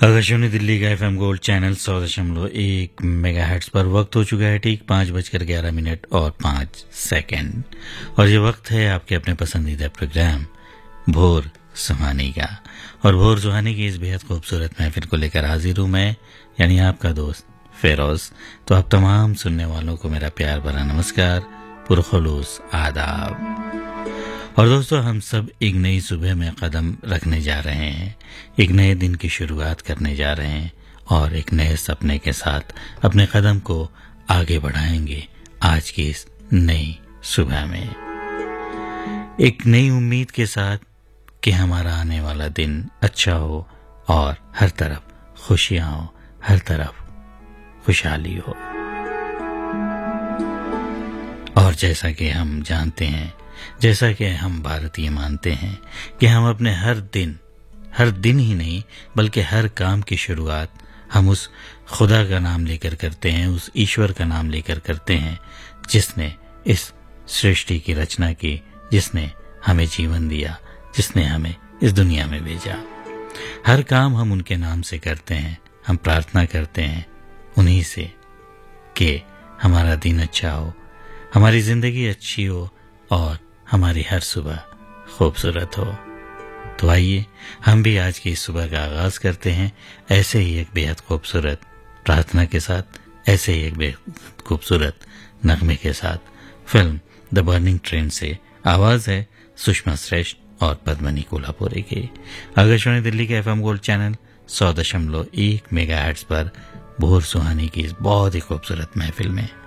आकाशवाणी दिल्ली का FM gold channel 100.1 megahertz पर वक्त हो चुका है ठीक 5:11 और 5 सेकंड। और ये वक्त है आपके अपने पसंदीदा प्रोग्राम भोर सुहानी का। और भोर सुहानी की इस बेहद खूबसूरत महफिल को लेकर हाजिर हूँ मैं, यानी आपका दोस्त फेरोज। तो आप तमाम सुनने वालों को मेरा प्यार भरा नमस्कार, पुरखुलूस आदाब। और दोस्तों, हम सब एक नई सुबह में कदम रखने जा रहे हैं, एक नए दिन की शुरुआत करने जा रहे हैं और एक नए सपने के साथ अपने कदम को आगे बढ़ाएंगे आज की इस नई सुबह में, एक नई उम्मीद के साथ कि हमारा आने वाला दिन अच्छा हो और हर तरफ खुशियां हो, हर तरफ खुशहाली हो। और जैसा कि हम जानते हैं, जैसा कि हम भारतीय मानते हैं कि हम अपने हर दिन ही नहीं बल्कि हर काम की शुरुआत हम उस खुदा का नाम लेकर करते हैं, उस ईश्वर का नाम लेकर करते हैं जिसने इस सृष्टि की रचना की, जिसने हमें जीवन दिया, जिसने हमें इस दुनिया में भेजा। हर काम हम उनके नाम से करते हैं, हम प्रार्थना करते हैं उन्हीं से कि हमारा दिन अच्छा हो, हमारी जिंदगी अच्छी हो और हमारी हर सुबह खूबसूरत हो। तो आइए हम भी आज की इस सुबह का आगाज करते हैं ऐसे ही एक बेहद खूबसूरत प्रार्थना के साथ, ऐसे ही एक बेहद खूबसूरत नगमे के साथ। फिल्म द बर्निंग ट्रेन से आवाज है सुषमा श्रेष्ठ और पद्मनी कोल्हापुरी की। आकाशवाणी दिल्ली के FM गोल्ड चैनल 100.1 मेगाहर्ट्ज पर भोर सुहानी की इस बहुत ही खूबसूरत महफिल में